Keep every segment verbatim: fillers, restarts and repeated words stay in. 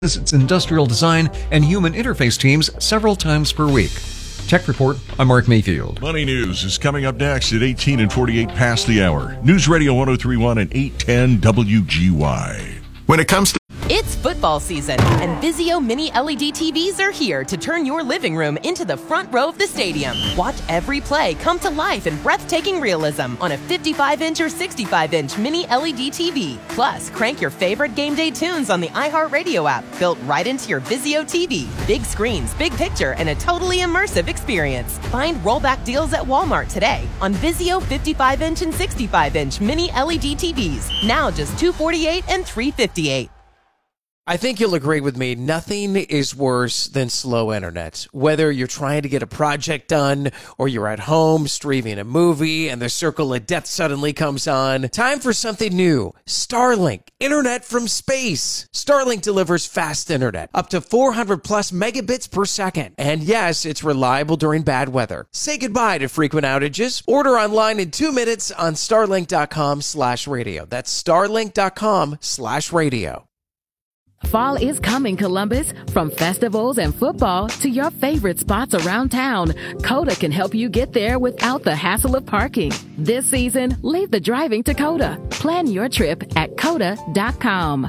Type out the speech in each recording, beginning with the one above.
visits industrial design and human interface teams several times per week. Tech Report, I'm Mark Mayfield. Money News is coming up next at eighteen and forty-eight past the hour. News Radio one oh three point one and eight ten W G Y. When it comes to It's football season, and Vizio Mini L E D T Vs are here to turn your living room into the front row of the stadium. Watch every play come to life in breathtaking realism on a fifty-five inch or sixty-five inch Mini L E D T V. Plus, crank your favorite game day tunes on the iHeartRadio app, built right into your Vizio T V. Big screens, big picture, and a totally immersive experience. Find rollback deals at Walmart today on Vizio fifty-five inch and sixty-five inch Mini L E D T Vs. Now just two hundred forty-eight dollars and three hundred fifty-eight dollars. I think you'll agree with me. Nothing is worse than slow internet. Whether you're trying to get a project done or you're at home streaming a movie and the circle of death suddenly comes on, time for something new. Starlink, internet from space. Starlink delivers fast internet, up to four hundred plus megabits per second. And yes, it's reliable during bad weather. Say goodbye to frequent outages. Order online in two minutes on starlink.com slash radio. That's starlink.com slash radio. Fall is coming, Columbus. From festivals and football to your favorite spots around town, Coda can help you get there without the hassle of parking. This season, leave the driving to Coda. Plan your trip at coda dot com.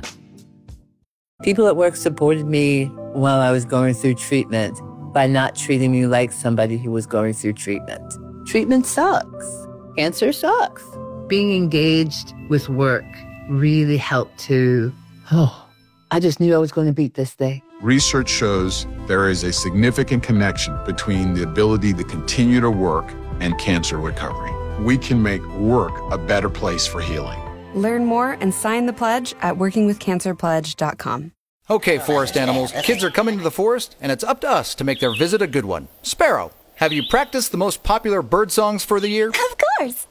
People at work supported me while I was going through treatment by not treating me like somebody who was going through treatment. Treatment sucks. Cancer sucks. Being engaged with work really helped to, oh, I just knew I was going to beat this thing. research shows there is a significant connection between the ability to continue to work and cancer recovery. We can make work a better place for healing. Learn more and sign the pledge at working with cancer pledge dot com. Okay, forest animals, kids are coming to the forest, and it's up to us to make their visit a good one. Sparrow, have you practiced the most popular bird songs for the year? Of course.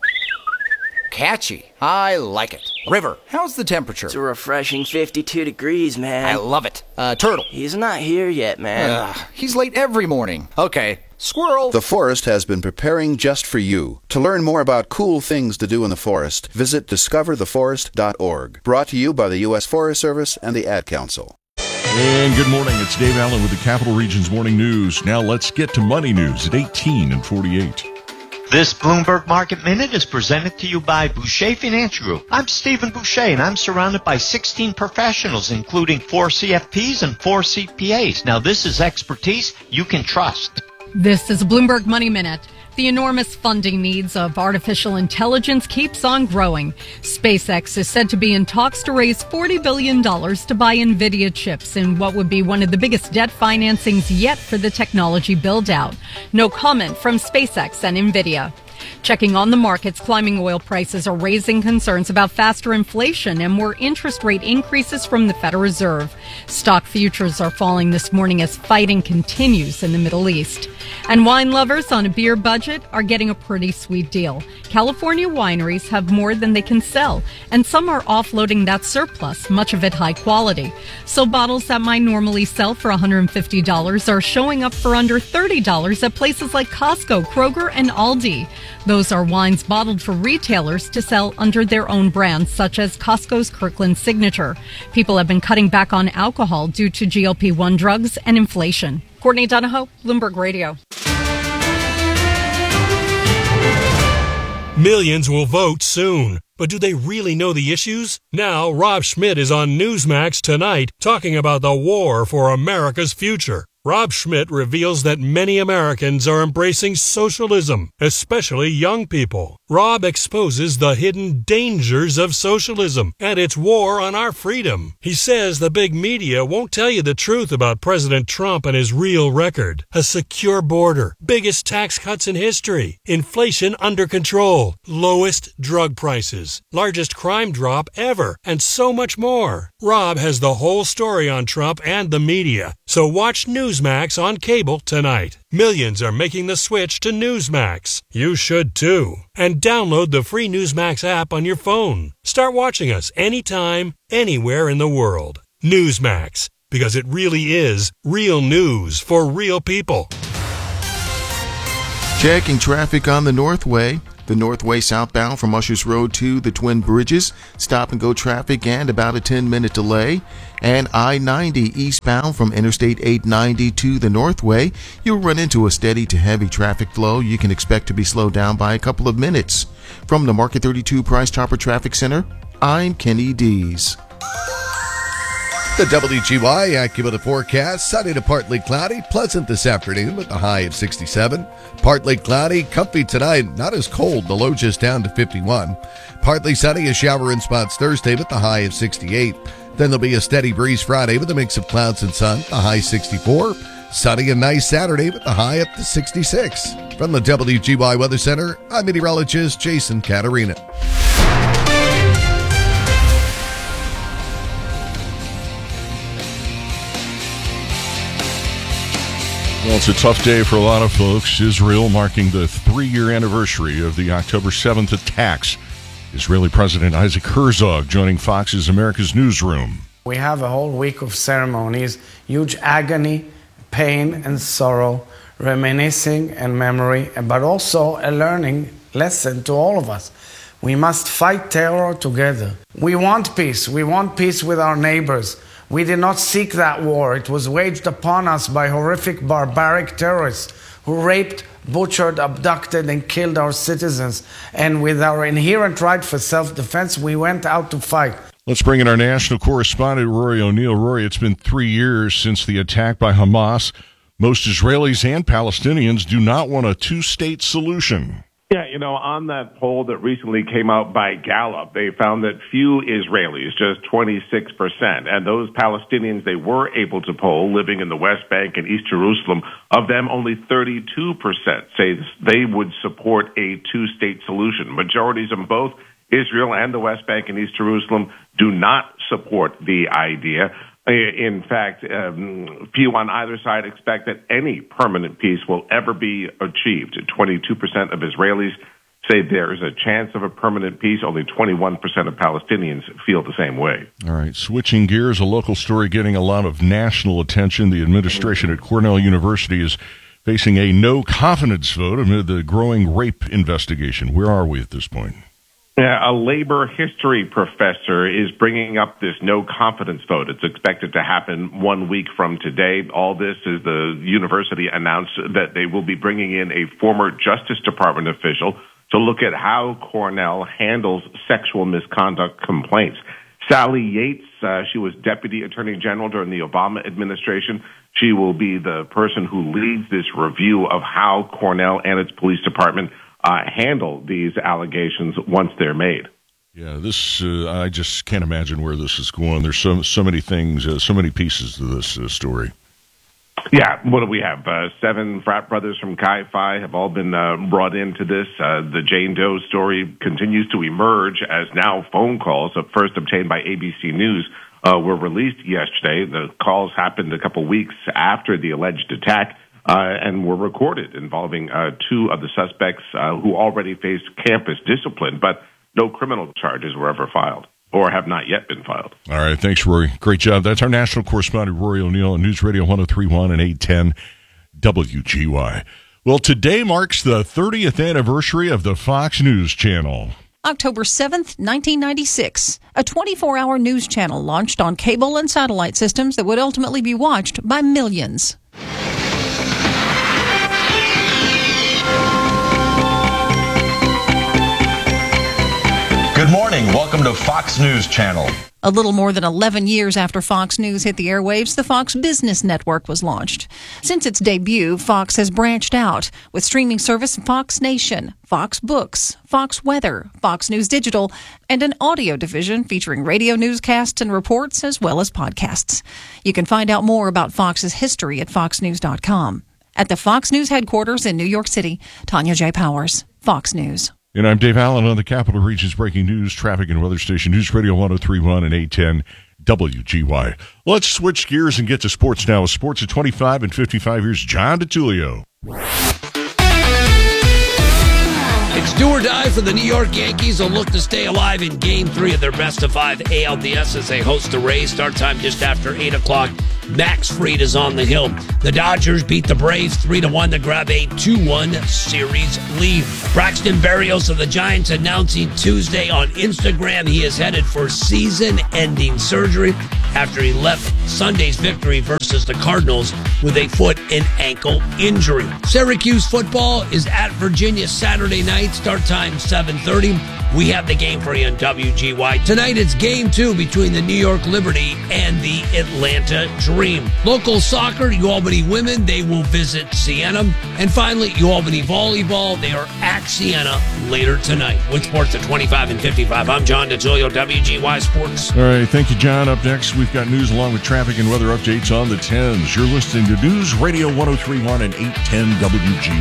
Catchy. I like it. River, how's the temperature? It's a refreshing fifty-two degrees, man. I love it. Uh, Turtle. He's not here yet, man. Ugh, he's late every morning. Okay. Squirrel. The forest has been preparing just for you. To learn more about cool things to do in the forest, visit discover the forest dot org. Brought to you by the U S Forest Service and the Ad Council. And good morning. It's Dave Allen with the Capital Region's Morning News. Now let's get to Money News at eighteen and forty-eight. This Bloomberg Market Minute is presented to you by Boucher Financial Group. I'm Stephen Boucher, and I'm surrounded by sixteen professionals, including four C F Ps and four C P As. Now, this is expertise you can trust. This is Bloomberg Money Minute. The enormous funding needs of artificial intelligence keeps on growing. SpaceX is said to be in talks to raise forty billion dollars to buy NVIDIA chips in what would be one of the biggest debt financings yet for the technology build-out. No comment from SpaceX and NVIDIA. Checking on the markets, climbing oil prices are raising concerns about faster inflation and more interest rate increases from the Federal Reserve. Stock futures are falling this morning as fighting continues in the Middle East. And wine lovers on a beer budget are getting a pretty sweet deal. California wineries have more than they can sell, and some are offloading that surplus, much of it high quality. So bottles that might normally sell for one hundred fifty dollars are showing up for under thirty dollars at places like Costco, Kroger, and Aldi. Those are wines bottled for retailers to sell under their own brands, such as Costco's Kirkland Signature. People have been cutting back on alcohol due to G L P one drugs and inflation. Courtney Donahoe, Bloomberg Radio. Millions will vote soon. But do they really know the issues? Now, Rob Schmidt is on Newsmax tonight talking about the war for America's future. Rob Schmidt reveals that many Americans are embracing socialism, especially young people. Rob exposes the hidden dangers of socialism and its war on our freedom. He says the big media won't tell you the truth about President Trump and his real record. A secure border, biggest tax cuts in history, inflation under control, lowest drug prices, largest crime drop ever, and so much more. Rob has the whole story on Trump and the media, so watch Newsmax on cable tonight. Millions are making the switch to Newsmax. You should too. And download the free Newsmax app on your phone. Start watching us anytime, anywhere in the world. Newsmax, because it really is real news for real people. Checking traffic on the Northway. The Northway southbound from Ushers Road to the Twin Bridges, stop-and-go traffic and about a ten-minute delay. And I ninety eastbound from Interstate eight ninety to the Northway, you'll run into a steady to heavy traffic flow. You can expect to be slowed down by a couple of minutes. From the Market thirty-two Price Chopper Traffic Center, I'm Kenny Dees. The W G Y AccuWeather forecast, sunny to partly cloudy, pleasant this afternoon with a high of sixty-seven. Partly cloudy, comfy tonight, not as cold, the low just down to fifty-one. Partly sunny, a shower in spots Thursday with the high of sixty-eight. Then there'll be a steady breeze Friday with a mix of clouds and sun, the high sixty-four. Sunny and nice Saturday with the high up to sixty-six. From the W G Y Weather Center, I'm meteorologist Jason Caterina. Well, it's a tough day for a lot of folks. Israel marking the three-year anniversary of the October seventh attacks. Israeli President Isaac Herzog joining Fox's America's Newsroom. We have a whole week of ceremonies, huge agony, pain, and sorrow, reminiscing and memory, but also a learning lesson to all of us. We must fight terror together. We want peace. We want peace with our neighbors. We did not seek that war. It was waged upon us by horrific, barbaric terrorists who raped, butchered, abducted, and killed our citizens. And with our inherent right for self-defense, we went out to fight. Let's bring in our national correspondent, Rory O'Neill. Rory, it's been three years since the attack by Hamas. Most Israelis and Palestinians do not want a two-state solution. Yeah, you know, on that poll that recently came out by Gallup, they found that few Israelis, just twenty-six percent, and those Palestinians they were able to poll living in the West Bank and East Jerusalem, of them only thirty-two percent say they would support a two-state solution. Majorities of both Israel and the West Bank and East Jerusalem do not support the idea. In fact, um, few on either side expect that any permanent peace will ever be achieved. twenty-two percent of Israelis say there is a chance of a permanent peace. Only twenty-one percent of Palestinians feel the same way. All right, switching gears, a local story getting a lot of national attention. The administration at Cornell University is facing a no-confidence vote amid the growing rape investigation. Where are we at this point? Yeah, a labor history professor is bringing up this no-confidence vote. It's expected to happen one week from today. All this is the university announced that they will be bringing in a former Justice Department official to look at how Cornell handles sexual misconduct complaints. Sally Yates, uh, she was Deputy Attorney General during the Obama administration. She will be the person who leads this review of how Cornell and its police department Uh, handle these allegations once they're made. Yeah, this uh, I just can't imagine where this is going. There's so so many things, uh, so many pieces to this uh, story. Yeah, what do we have? Uh, seven frat brothers from Chi Phi have all been uh, brought into this. Uh, the Jane Doe story continues to emerge as now phone calls, uh, first obtained by A B C News, uh, were released yesterday. The calls happened a couple weeks after the alleged attack. Uh, and were recorded involving uh, two of the suspects uh, who already faced campus discipline, but no criminal charges were ever filed or have not yet been filed. All right. Thanks, Rory. Great job. That's our national correspondent, Rory O'Neill, on News Radio one oh three point one and eight ten W G Y. Well, today marks the thirtieth anniversary of the Fox News Channel. October seventh, nineteen ninety-six, a twenty-four hour news channel launched on cable and satellite systems that would ultimately be watched by millions. Good morning. Welcome to Fox News Channel. A little more than eleven years after Fox News hit the airwaves, the Fox Business Network was launched. Since its debut, Fox has branched out with streaming service Fox Nation, Fox Books, Fox Weather, Fox News Digital, and an audio division featuring radio newscasts and reports as well as podcasts. You can find out more about Fox's history at fox news dot com. At the Fox News headquarters in New York City, Tanya J. Powers, Fox News. And I'm Dave Allen on the Capital Region's breaking news, traffic, and weather station, News Radio one oh three point one and eight ten W G Y. Let's switch gears and get to sports now. Sports at twenty-five and fifty-five years, John DeTullio. It's do or die for the New York Yankees. They'll look to stay alive in Game three of their best-of-five A L D S as they host the Rays. Start time just after eight o'clock Max Fried is on the hill. The Dodgers beat the Braves three to one to grab a two one series lead. Braxton Berrios of the Giants announcing Tuesday on Instagram he is headed for season-ending surgery after he left Sunday's victory versus the Cardinals with a foot and ankle injury. Syracuse football is at Virginia Saturday night, start time seven thirty. We have the game for you on W G Y. Tonight it's game two between the New York Liberty and the Atlanta Dream. Local soccer, UAlbany women, they will visit Siena. And finally, UAlbany volleyball, they are at Siena later tonight. With sports at twenty-five and fifty-five, I'm John DeTilio, W G Y Sports. All right, thank you, John. Up next, we've got news along with traffic and weather updates on the tens. You're listening to News Radio one oh three point one and eight ten W G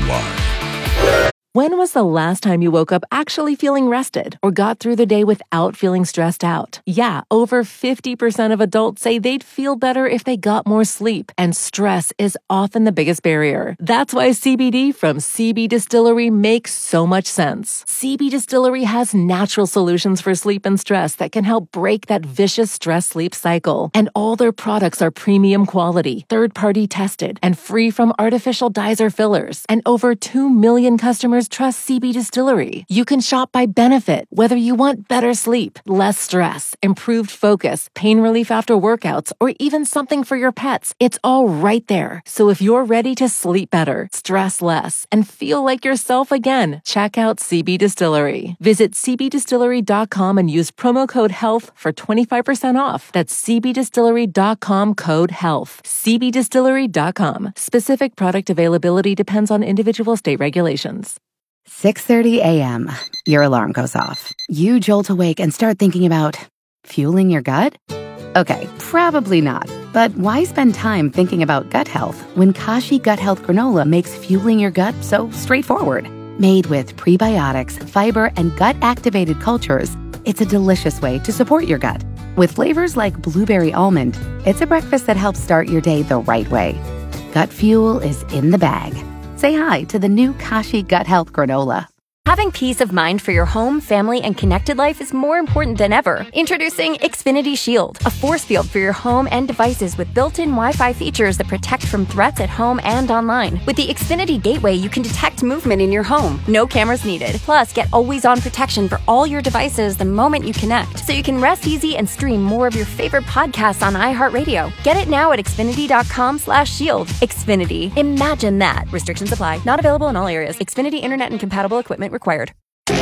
Y. When was the last time you woke up actually feeling rested or got through the day without feeling stressed out? Yeah, over fifty percent of adults say they'd feel better if they got more sleep, and stress is often the biggest barrier. That's why C B D from C B Distillery makes so much sense. C B Distillery has natural solutions for sleep and stress that can help break that vicious stress-sleep cycle. And all their products are premium quality, third-party tested, and free from artificial dyes or fillers. And over two million customers trust C B Distillery. You can shop by benefit, whether you want better sleep, less stress, improved focus, pain relief after workouts, or even something for your pets. It's all right there. So if you're ready to sleep better, stress less, and feel like yourself again, check out C B Distillery. Visit c b distillery dot com and use promo code HEALTH for twenty-five percent off. That's c b distillery dot com code HEALTH. c b distillery dot com. Specific product availability depends on individual state regulations. six thirty a.m. Your alarm goes off. You jolt awake and start thinking about fueling your gut? Okay, probably not. But why spend time thinking about gut health when Kashi Gut Health Granola makes fueling your gut so straightforward? Made with prebiotics, fiber, and gut-activated cultures, it's a delicious way to support your gut. With flavors like blueberry almond, it's a breakfast that helps start your day the right way. Gut fuel is in the bag. Say hi to the new Kashi Gut Health Granola. Having peace of mind for your home, family, and connected life is more important than ever. Introducing Xfinity Shield, a force field for your home and devices with built-in Wi-Fi features that protect from threats at home and online. With the Xfinity Gateway, you can detect movement in your home. No cameras needed. Plus, get always-on protection for all your devices the moment you connect, so you can rest easy and stream more of your favorite podcasts on iHeartRadio. Get it now at xfinity dot com slash shield. Xfinity. Imagine that. Restrictions apply. Not available in all areas. Xfinity Internet and compatible equipment required.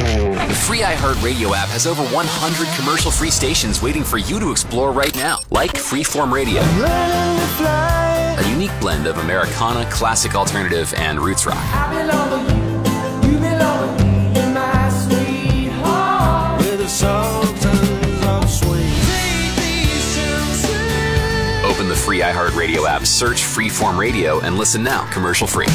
The free iHeartRadio app has over one hundred commercial-free stations waiting for you to explore right now, like Freeform Radio, a unique blend of Americana, classic alternative, and roots rock. Open the free iHeartRadio app, search Freeform Radio, and listen now, commercial-free.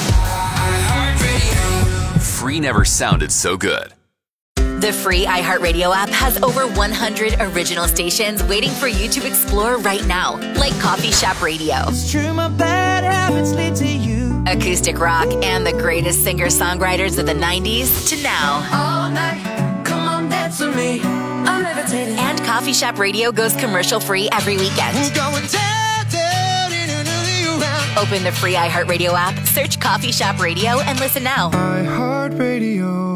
Free never sounded so good. The free iHeartRadio app has over one hundred original stations waiting for you to explore right now, like Coffee Shop Radio, it's true, my bad habits lead to you, acoustic rock, and the greatest singer-songwriters of the nineties to now. All night, come on, dance with me. I'm levitating. And Coffee Shop Radio goes commercial-free every weekend. We're going down, down, in another round. Open the free iHeartRadio app, search Coffee Shop Radio, and listen now. iHeartRadio.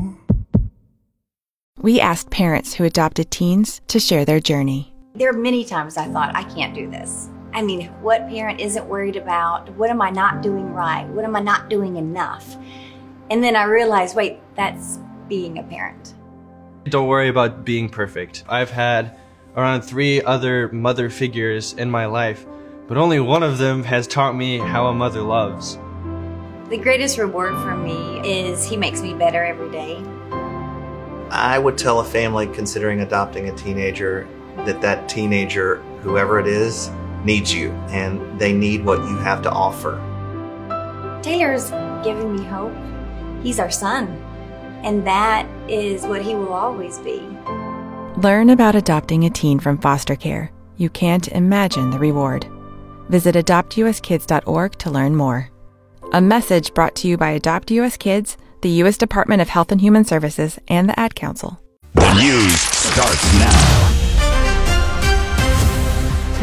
We asked parents who adopted teens to share their journey. There are many times I thought, I can't do this. I mean, what parent isn't worried about, what am I not doing right? What am I not doing enough? And then I realized, wait, that's being a parent. Don't worry about being perfect. I've had around three other mother figures in my life, but only one of them has taught me how a mother loves. The greatest reward for me is he makes me better every day. I would tell a family considering adopting a teenager that that teenager, whoever it is, needs you, and they need what you have to offer. Taylor's giving me hope. He's our son, and that is what he will always be. Learn about adopting a teen from foster care. You can't imagine the reward. Visit adopt u s kids dot org to learn more. A message brought to you by Adopt U S Kids, the U S Department of Health and Human Services, and the Ad Council. The news starts now.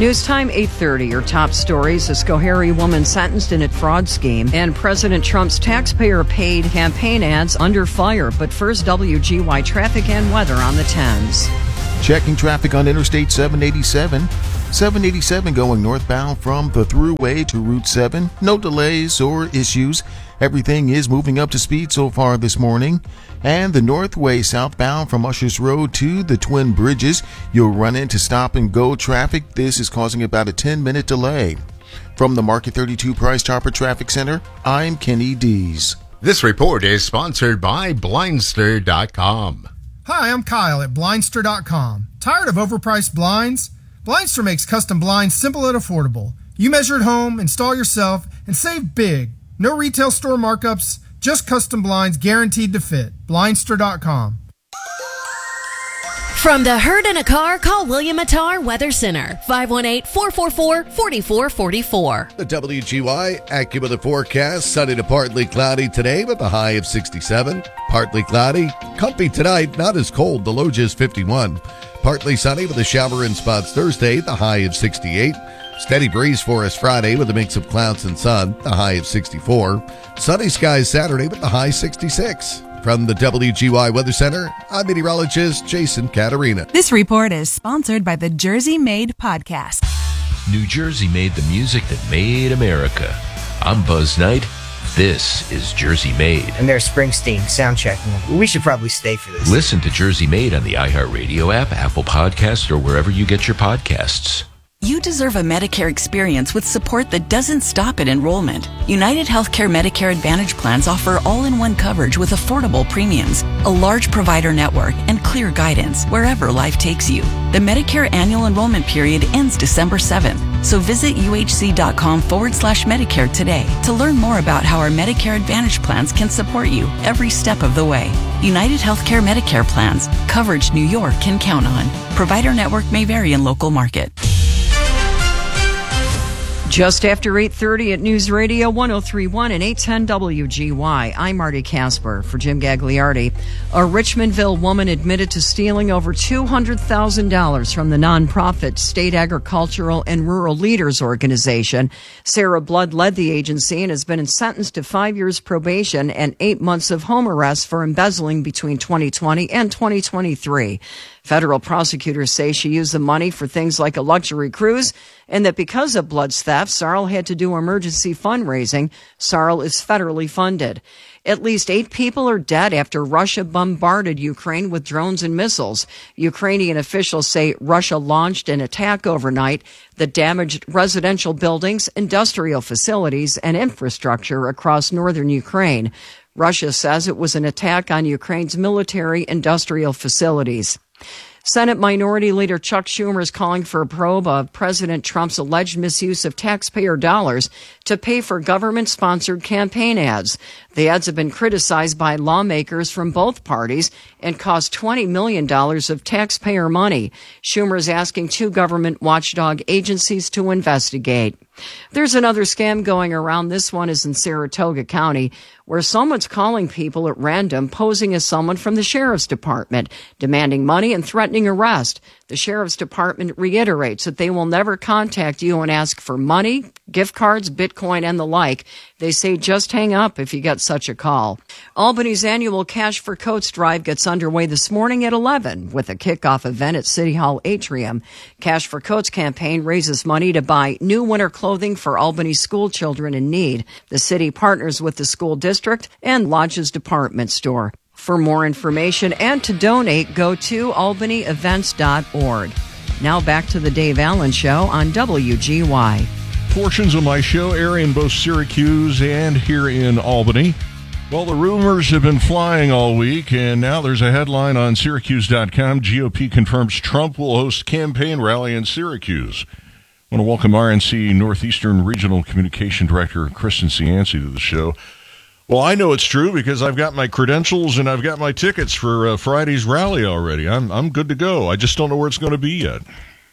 News time eight thirty. Your top stories: a Schoharie woman sentenced in a fraud scheme, and President Trump's taxpayer-paid campaign ads under fire. But first, W G Y traffic and weather on the tens. Checking traffic on Interstate seven eighty-seven. seven eighty-seven going northbound from the Thruway to Route seven. No delays or issues. Everything is moving up to speed so far this morning. And the Northway southbound from Ushers Road to the Twin Bridges. You'll run into stop and go traffic. This is causing about a ten minute delay. From the Market thirty-two Price Chopper Traffic Center, I'm Kenny Dees. This report is sponsored by Blindster dot com. Hi, I'm Kyle at Blindster dot com. Tired of overpriced blinds? Blindster makes custom blinds simple and affordable. You measure at home, install yourself, and save big. No retail store markups, just custom blinds guaranteed to fit. Blindster dot com. From the herd in a car, call William Attar Weather Center, five one eight, four four four, four four four four. The W G Y AccuWeather forecast: sunny to partly cloudy today with a high of sixty-seven. Partly cloudy, comfy tonight, not as cold, the low just fifty-one. Partly sunny with a shower in spots Thursday, the high of sixty-eight. Steady breeze for us Friday with a mix of clouds and sun, the high of sixty-four. Sunny skies Saturday with the high sixty-six. From the W G Y Weather Center, I'm meteorologist Jason Caterina. This report is sponsored by the Jersey Made Podcast. New Jersey made the music that made America. I'm Buzz Knight. This is Jersey Made. And there's Springsteen sound checking. We should probably stay for this. Listen to Jersey Made on the iHeartRadio app, Apple Podcasts, or wherever you get your podcasts. You deserve a Medicare experience with support that doesn't stop at enrollment. United Healthcare Medicare Advantage plans offer all-in-one coverage with affordable premiums, a large provider network, and clear guidance wherever life takes you. The Medicare annual enrollment period ends December seventh, so visit uhc.com forward slash Medicare today to learn more about how our Medicare Advantage plans can support you every step of the way. United Healthcare Medicare plans, coverage New York can count on. Provider network may vary in local market. Just after eight thirty at News Radio one oh three point one and eight ten W G Y. I'm Marty Casper for Jim Gagliardi. A Richmondville woman admitted to stealing over two hundred thousand dollars from the nonprofit State Agricultural and Rural Leaders Organization. Sarah Blood led the agency and has been sentenced to five years probation and eight months of home arrest for embezzling between twenty twenty and twenty twenty-three. Federal prosecutors say she used the money for things like a luxury cruise, and that because of Blood's theft, Sarl had to do emergency fundraising. Sarl is federally funded. At least eight people are dead after Russia bombarded Ukraine with drones and missiles. Ukrainian officials say Russia launched an attack overnight that damaged residential buildings, industrial facilities, and infrastructure across northern Ukraine. Russia says it was an attack on Ukraine's military industrial facilities. Senate Minority Leader Chuck Schumer is calling for a probe of President Trump's alleged misuse of taxpayer dollars to pay for government-sponsored campaign ads. The ads have been criticized by lawmakers from both parties and cost twenty million dollars of taxpayer money. Schumer is asking two government watchdog agencies to investigate. There's another scam going around. This one is in Saratoga County, where someone's calling people at random, posing as someone from the sheriff's department, demanding money and threatening arrest. The sheriff's department reiterates that they will never contact you and ask for money, gift cards, Bitcoin, and the like. They say just hang up if you get such a call. Albany's annual Cash for Coats drive gets underway this morning at eleven with a kickoff event at City Hall Atrium. Cash for Coats campaign raises money to buy new winter clothing for Albany school children in need. The city partners with the school district and Lodge's department store. For more information and to donate, go to albany events dot org. Now back to the Dave Allen Show on W G Y. Portions of my show air in both Syracuse and here in Albany. Well, the rumors have been flying all week, and now there's a headline on Syracuse dot com. G O P confirms Trump will host campaign rally in Syracuse. I want to welcome R N C Northeastern Regional Communication Director Kristen Cianci to the show. Well, I know it's true because I've got my credentials and I've got my tickets for uh, Friday's rally already. I'm I'm good to go. I just don't know where it's going to be yet.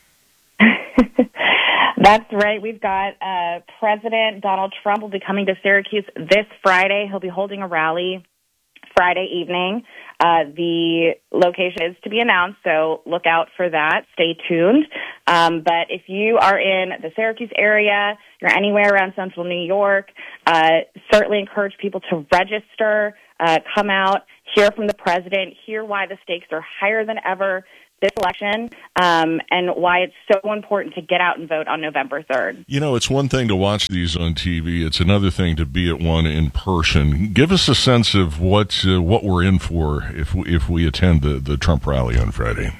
That's right. We've got uh, President Donald Trump will be coming to Syracuse this Friday. He'll be holding a rally Friday evening. Uh, the location is to be announced, so look out for that. Stay tuned. Um, but if you are in the Syracuse area, you're anywhere around central New York, uh, certainly encourage people to register, uh, come out, hear from the president, hear why the stakes are higher than ever this election, um, and why it's so important to get out and vote on November third. You know, it's one thing to watch these on T V. It's another thing to be at one in person. Give us a sense of what uh, what we're in for if we, if we attend the, the Trump rally on Friday.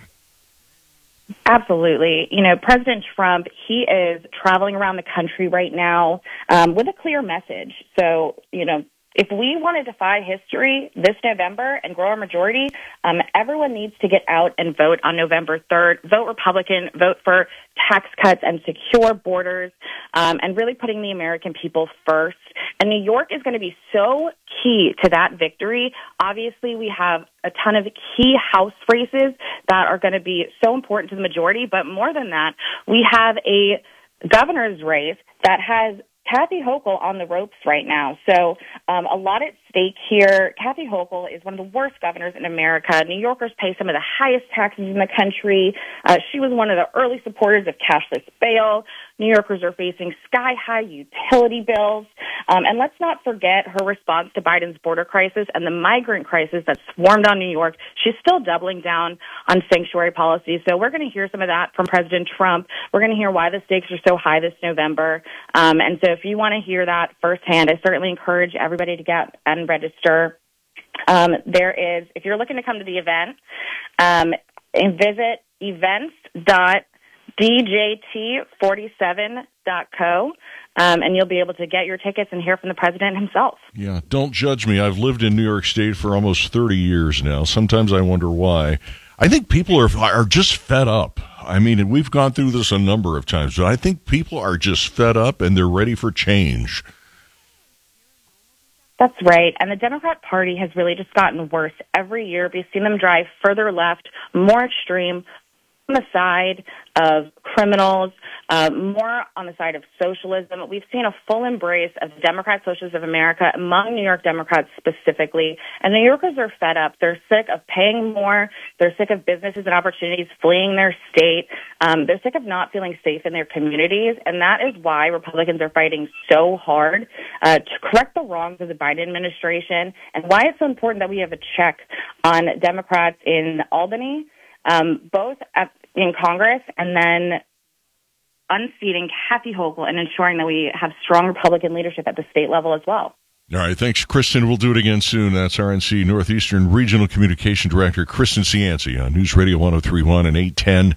Absolutely. You know, President Trump, he is traveling around the country right now um, with a clear message. So, you know, if we want to defy history this November and grow our majority, um, everyone needs to get out and vote on November third. Vote Republican, vote for tax cuts and secure borders, um, and really putting the American people first. And New York is going to be so key to that victory. Obviously, we have a ton of key House races that are going to be so important to the majority. But more than that, we have a governor's race that has Kathy Hochul on the ropes right now. So um, a lot at stake here. Kathy Hochul is one of the worst governors in America. New Yorkers pay some of the highest taxes in the country. Uh, she was one of the early supporters of cashless bail. New Yorkers are facing sky-high utility bills. Um, and let's not forget her response to Biden's border crisis and the migrant crisis that swarmed on New York. She's still doubling down on sanctuary policies. So we're going to hear some of that from President Trump. We're going to hear why the stakes are so high this November. Um, and so if you want to hear that firsthand, I certainly encourage everybody to get and register. Um, there is, if you're looking to come to the event, um, visit events dot d j t forty-seven dot co, um, and you'll be able to get your tickets and hear from the president himself. Yeah, don't judge me. I've lived in New York State for almost thirty years now. Sometimes I wonder why. I think people are are just fed up. I mean, we've gone through this a number of times, but I think people are just fed up and they're ready for change. That's right. And the Democrat Party has really just gotten worse every year. We've seen them drive further left, more extreme, on the side of criminals, uh, more on the side of socialism. We've seen a full embrace of the Democrat Socialists of America among New York Democrats specifically. And New Yorkers are fed up. They're sick of paying more. They're sick of businesses and opportunities fleeing their state. Um, they're sick of not feeling safe in their communities. And that is why Republicans are fighting so hard uh, to correct the wrongs of the Biden administration, and why it's so important that we have a check on Democrats in Albany, um, both at in Congress, and then unseating Kathy Hochul and ensuring that we have strong Republican leadership at the state level as well. All right, thanks, Kristen. We'll do it again soon. That's R N C Northeastern Regional Communication Director Kristen Cianci on News Radio one oh three point one and eight ten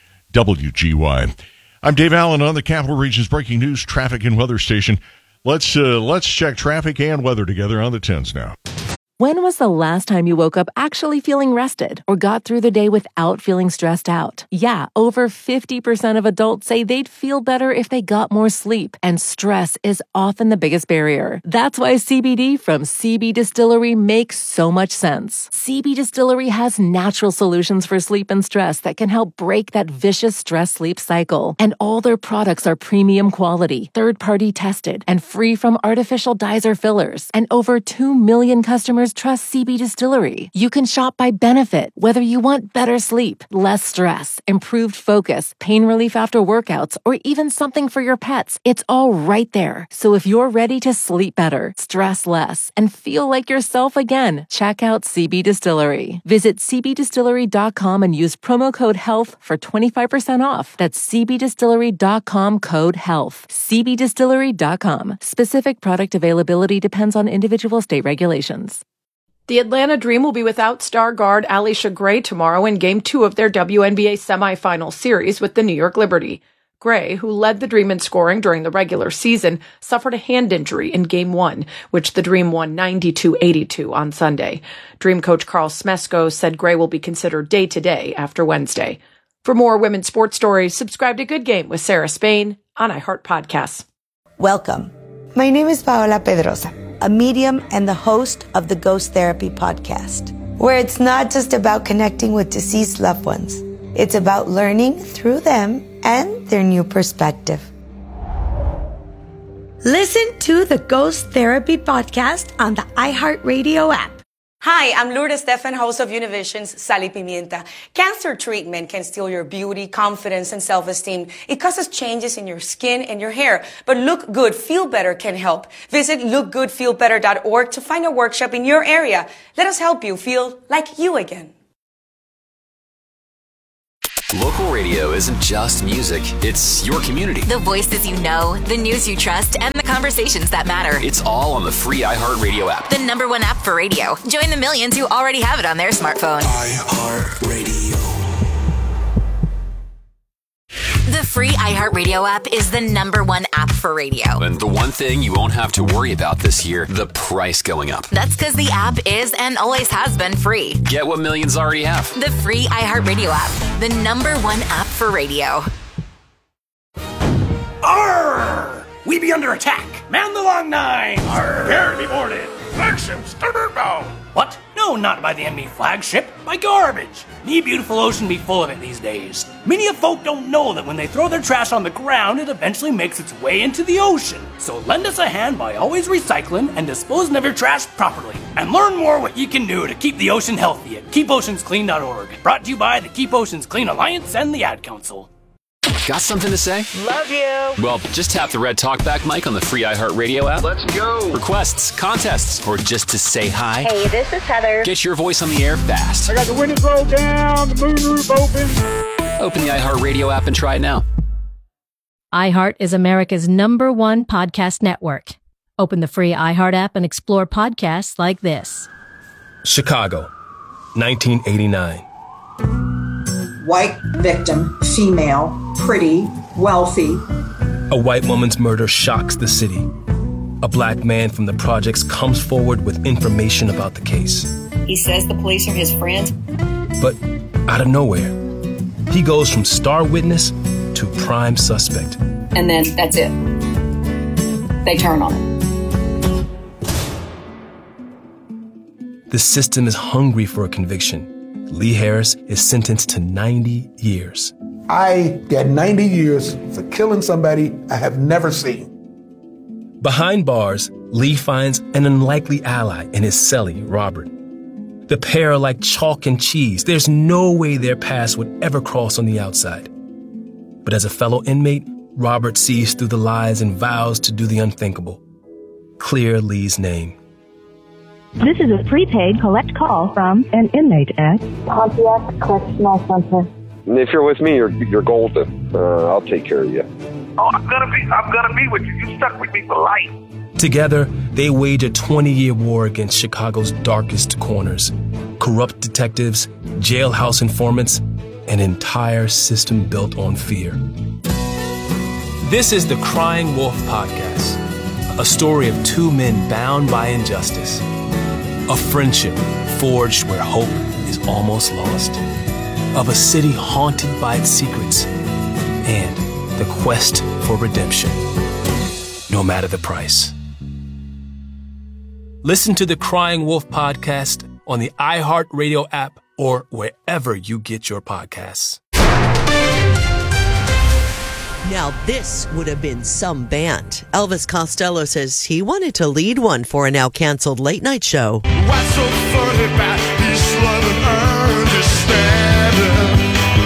W G Y. I'm Dave Allen on the Capital Region's breaking news traffic and weather station. Let's uh, let's check traffic and weather together on the tens now. When was the last time you woke up actually feeling rested or got through the day without feeling stressed out? Yeah, over fifty percent of adults say they'd feel better if they got more sleep, and stress is often the biggest barrier. That's why C B D from C B Distillery makes so much sense. C B Distillery has natural solutions for sleep and stress that can help break that vicious stress-sleep cycle. And all their products are premium quality, third-party tested, and free from artificial dyes or fillers. And over two million customers trust C B Distillery. You can shop by benefit, whether you want better sleep, less stress, improved focus, pain relief after workouts, or even something for your pets. It's all right there. So if you're ready to sleep better, stress less, and feel like yourself again, check out C B Distillery. Visit c b distillery dot com and use promo code HEALTH for twenty-five percent off. That's c b distillery dot com code HEALTH. c b distillery dot com. Specific product availability depends on individual state regulations. The Atlanta Dream will be without star guard Allisha Gray tomorrow in Game two of their W N B A semifinal series with the New York Liberty. Gray, who led the Dream in scoring during the regular season, suffered a hand injury in Game one, which the Dream won ninety-two eighty-two on Sunday. Dream coach Carl Smesko said Gray will be considered day-to-day after Wednesday. For more women's sports stories, subscribe to Good Game with Sarah Spain on iHeart Podcasts. Welcome. My name is Paola Pedrosa, a medium and the host of the Ghost Therapy podcast, where it's not just about connecting with deceased loved ones. It's about learning through them and their new perspective. Listen to the Ghost Therapy podcast on the iHeartRadio app, Hi, I'm Lourdes Stefan, host of Univision's Sal y Pimienta. Cancer treatment can steal your beauty, confidence, and self-esteem. It causes changes in your skin and your hair. But Look Good, Feel Better can help. Visit look good feel better dot org to find a workshop in your area. Let us help you feel like you again. Local radio isn't just music, it's your community. The voices you know, the news you trust, and the conversations that matter. It's all on the free iHeartRadio app. The number one app for radio. Join the millions who already have it on their smartphone. iHeartRadio. The free iHeartRadio app is the number one app for radio. And the one thing you won't have to worry about this year, the price going up. That's because the app is and always has been free. Get what millions already have. The free iHeartRadio app, the number one app for radio. Arr! We be under attack. Man the long nine. Arr! Prepare to be boarded. Flagship starboard bound. What? No, not by the enemy flagship. By garbage. Me beautiful ocean be full of it these days. Many of folk don't know that when they throw their trash on the ground, it eventually makes its way into the ocean. So lend us a hand by always recycling and disposing of your trash properly. And learn more what you can do to keep the ocean healthy at keep oceans clean dot org. Brought to you by the Keep Oceans Clean Alliance and the Ad Council. Got something to say? Love you. Well, just tap the red talkback mic on the free iHeartRadio app. Let's go. Requests, contests, or just to say hi. Hey, this is Heather. Get your voice on the air fast. I got the windows rolled down, the moonroof open. Open the iHeartRadio app and try it now. iHeart is America's number one podcast network. Open the free iHeart app and explore podcasts like this. Chicago, nineteen eighty-nine. White victim, female, pretty, wealthy. A white woman's murder shocks the city. A black man from the projects comes forward with information about the case. He says the police are his friends. But out of nowhere, he goes from star witness to prime suspect. And then that's it. They turn on him. The system is hungry for a conviction. Lee Harris is sentenced to ninety years. I got ninety years for killing somebody I have never seen. Behind bars, Lee finds an unlikely ally in his cellie, Robert. The pair are like chalk and cheese. There's no way their paths would ever cross on the outside. But as a fellow inmate, Robert sees through the lies and vows to do the unthinkable. Clear Lee's name. This is a prepaid collect call from an inmate at Pontiac Correctional Center. If you're with me, you're you're golden. Uh, I'll take care of you. Oh, I'm gonna be, I'm gonna be with you. You stuck with me for life. Together, they wage a twenty-year war against Chicago's darkest corners. Corrupt detectives, jailhouse informants, an entire system built on fear. This is the Crying Wolf Podcast, a story of two men bound by injustice. A friendship forged where hope is almost lost. Of a city haunted by its secrets. And the quest for redemption, no matter the price. Listen to the Crying Wolf Podcast on the iHeartRadio app or wherever you get your podcasts. Now this would have been some band. Elvis Costello says he wanted to lead one for a now canceled late night show. What's so funny about this love and understanding?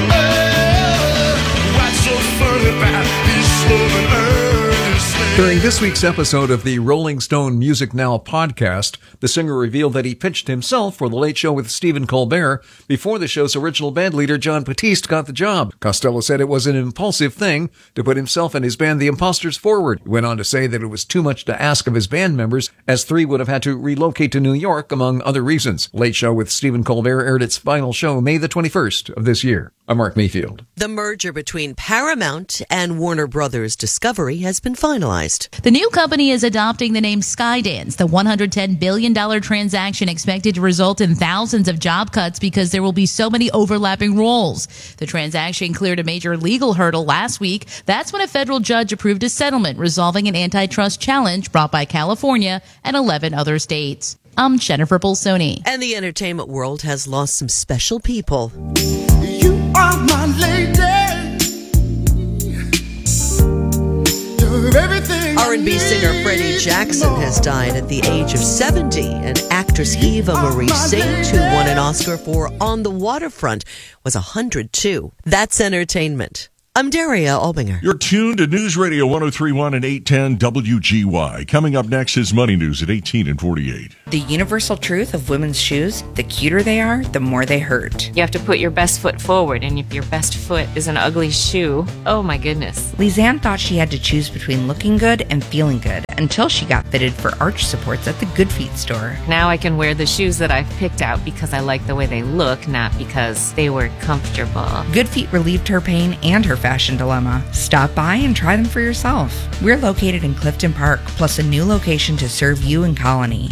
Oh, what's so funny about this love and understanding? During this week's episode of the Rolling Stone Music Now podcast, the singer revealed that he pitched himself for The Late Show with Stephen Colbert before the show's original band leader, John Batiste, got the job. Costello said it was an impulsive thing to put himself and his band, The Imposters, forward. He went on to say that it was too much to ask of his band members, as three would have had to relocate to New York, among other reasons. Late Show with Stephen Colbert aired its final show May the twenty-first of this year. I'm Mark Mayfield. The merger between Paramount and Warner Brothers Discovery has been finalized. The new company is adopting the name Skydance. The one hundred ten billion dollars transaction expected to result in thousands of job cuts because there will be so many overlapping roles. The transaction cleared a major legal hurdle last week. That's when a federal judge approved a settlement resolving an antitrust challenge brought by California and eleven other states. I'm Jennifer Bolsoni. And the entertainment world has lost some special people. You are my lady. You're everything. Our R and B singer Freddie Jackson has died at the age of seventy, and actress Eva Marie Saint, who won an Oscar for On the Waterfront, was one hundred two. That's entertainment. I'm Daria Albinger. You're tuned to News Radio one oh three point one and eight ten W G Y. Coming up next is Money News at eighteen and forty-eight. The universal truth of women's shoes, the cuter they are, the more they hurt. You have to put your best foot forward, and if your best foot is an ugly shoe, oh my goodness. Lizanne thought she had to choose between looking good and feeling good until she got fitted for arch supports at the Good Feet store. Now I can wear the shoes that I've picked out because I like the way they look, not because they were comfortable. Good Feet relieved her pain and her fashion dilemma. Stop by and try them for yourself. We're located in Clifton Park, plus a new location to serve you in Colony.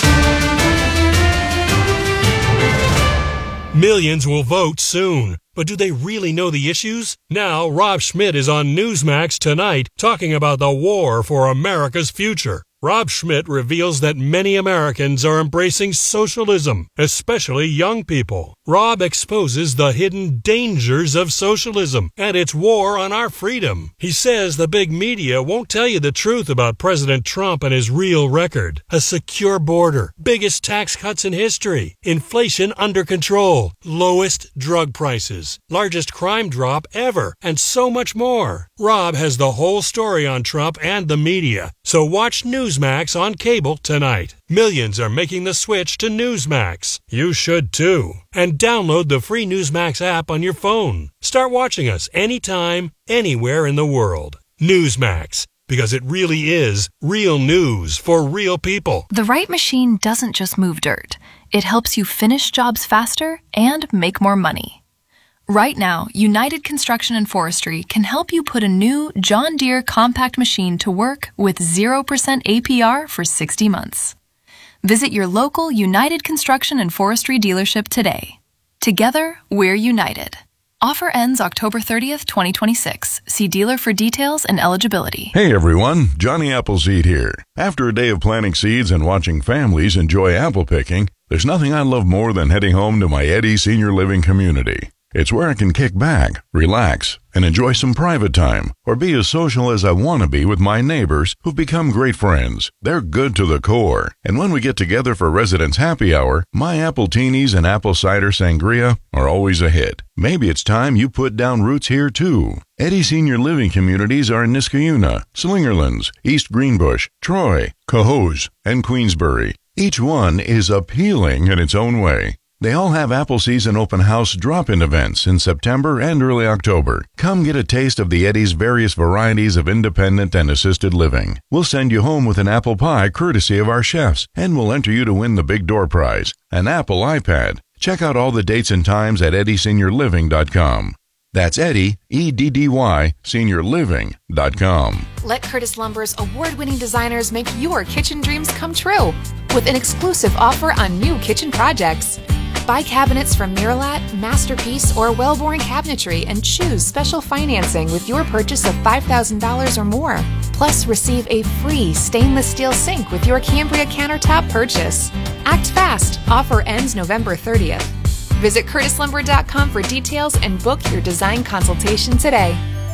Millions will vote soon. But do they really know the issues? Now, Rob Schmidt is on Newsmax tonight talking about the war for America's future. Rob Schmidt reveals that many Americans are embracing socialism, especially young people. Rob exposes the hidden dangers of socialism and its war on our freedom. He says the big media won't tell you the truth about President Trump and his real record. A secure border, biggest tax cuts in history, inflation under control, lowest drug prices, largest crime drop ever, and so much more. Rob has the whole story on Trump and the media, so watch Newsmax on cable tonight. Millions are making the switch to Newsmax. You should too. And download the free Newsmax app on your phone. Start watching us anytime, anywhere in the world. Newsmax, because it really is real news for real people. The right machine doesn't just move dirt. It helps you finish jobs faster and make more money. Right now, United Construction and Forestry can help you put a new John Deere compact machine to work with zero percent A P R for sixty months. Visit your local United Construction and Forestry dealership today. Together, we're united. Offer ends October thirtieth, twenty twenty-six. See dealer for details and eligibility. Hey everyone, Johnny Appleseed here. After a day of planting seeds and watching families enjoy apple picking, there's nothing I love more than heading home to my Eddy Senior Living community. It's where I can kick back, relax, and enjoy some private time, or be as social as I want to be with my neighbors who've become great friends. They're good to the core. And when we get together for residents' happy hour, my apple teenies and apple cider sangria are always a hit. Maybe it's time you put down roots here too. Eddy Senior Living communities are in Niskayuna, Slingerlands, East Greenbush, Troy, Cohoes, and Queensbury. Each one is appealing in its own way. They all have apple season open house drop-in events in September and early October. Come get a taste of the Eddy's various varieties of independent and assisted living. We'll send you home with an apple pie courtesy of our chefs, and we'll enter you to win the big door prize, an Apple iPad. Check out all the dates and times at eddy senior living dot com. That's Eddy, E D D Y, senior living dot com. Let Curtis Lumber's award-winning designers make your kitchen dreams come true with an exclusive offer on new kitchen projects. Buy cabinets from Miralat, Masterpiece, or Wellborn Cabinetry and choose special financing with your purchase of five thousand dollars or more. Plus, receive a free stainless steel sink with your Cambria countertop purchase. Act fast. Offer ends November thirtieth. Visit curtis lumber dot com for details and book your design consultation today.